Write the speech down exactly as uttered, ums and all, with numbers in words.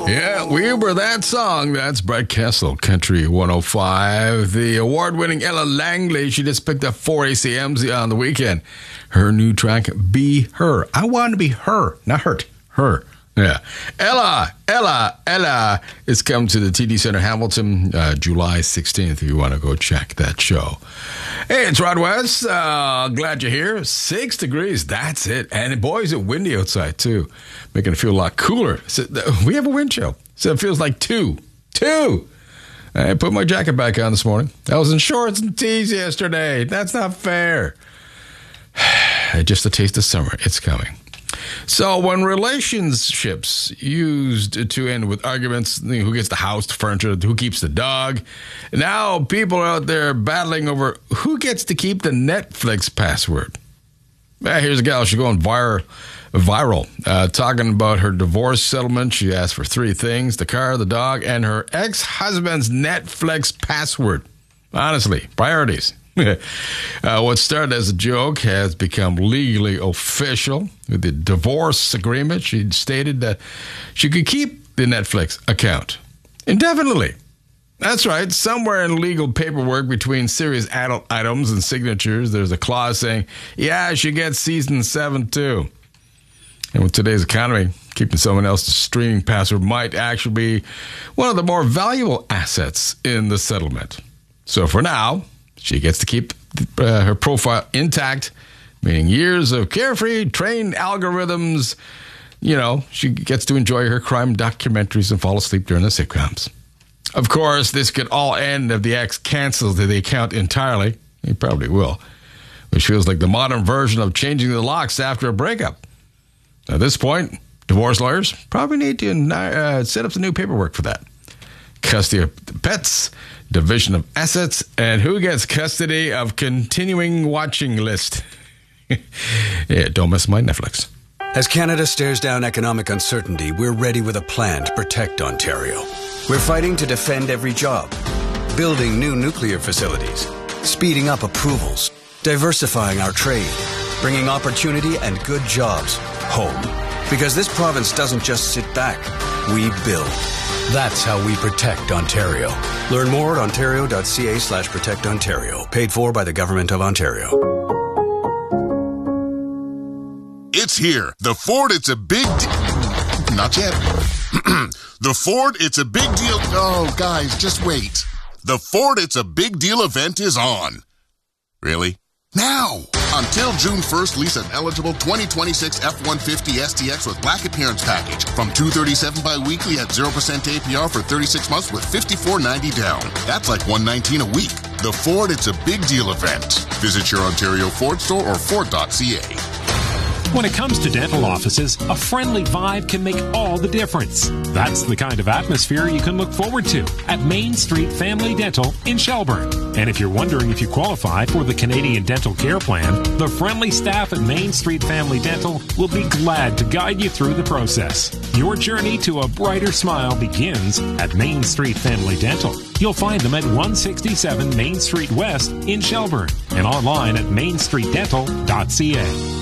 Yeah, we were that song. That's Brett Kessel, Country one oh five. The award-winning Ella Langley, she just picked up four A C Ms on the weekend. Her new track, Be Her. I want to be her, not hurt. Her. Yeah. Ella, Ella, Ella is coming to the T D Center Hamilton uh, July sixteenth if you want to go check that show. Hey, it's Rod West. Uh, glad you're here. Six degrees. That's it. And boy, is it windy outside, too. Making it feel a lot cooler. So, uh, we have a wind chill. So it feels like two. Two. I put my jacket back on this morning. I was in shorts and tees yesterday. That's not fair. Just a taste of summer. It's coming. So when relationships used to end with arguments, who gets the house, the furniture, who keeps the dog, now people are out there battling over who gets to keep the Netflix password. Well, here's a gal, she's going viral, viral uh, talking about her divorce settlement. She asked for three things: the car, the dog, and her ex-husband's Netflix password. Honestly, priorities. uh, what started as a joke has become legally official. With the divorce agreement, she stated that she could keep the Netflix account indefinitely. That's right. Somewhere in legal paperwork between serious adult items and signatures, there's a clause saying, yeah, she gets season seven too. And with today's economy, keeping someone else's streaming password might actually be one of the more valuable assets in the settlement. So for now, she gets to keep uh, her profile intact, meaning years of carefree, trained algorithms. You know, she gets to enjoy her crime documentaries and fall asleep during the sitcoms. Of course, this could all end if the ex cancels the account entirely. He probably will, which feels like the modern version of changing the locks after a breakup. At this point, divorce lawyers probably need to uh, set up some new paperwork for that. Custody of the pets, division of assets, and who gets custody of continuing watching list. Yeah, don't miss my Netflix. As Canada stares down economic uncertainty, we're ready with a plan to protect Ontario. We're fighting to defend every job, building new nuclear facilities, speeding up approvals, diversifying our trade, bringing opportunity and good jobs home. Because this province doesn't just sit back, we build. That's how we protect Ontario. Learn more at ontario.ca slash protect Ontario. Paid for by the Government of Ontario. It's here. The Ford It's a Big Deal. Not yet. The Ford It's a Big Deal. Oh, guys, just wait. The Ford It's a Big Deal event is on. Really? Now! Until June first, lease an eligible twenty twenty-six F one fifty S T X with black appearance package from two hundred thirty-seven dollars bi-weekly at zero percent A P R for thirty-six months with fifty-four ninety down. That's like one hundred nineteen dollars a week. The Ford It's a Big Deal event. Visit your Ontario Ford store or Ford dot C A. When it comes to dental offices, a friendly vibe can make all the difference. That's the kind of atmosphere you can look forward to at Main Street Family Dental in Shelburne. And if you're wondering if you qualify for the Canadian Dental Care Plan, the friendly staff at Main Street Family Dental will be glad to guide you through the process. Your journey to a brighter smile begins at Main Street Family Dental. You'll find them at one sixty-seven Main Street West in Shelburne and online at main street dental dot c a.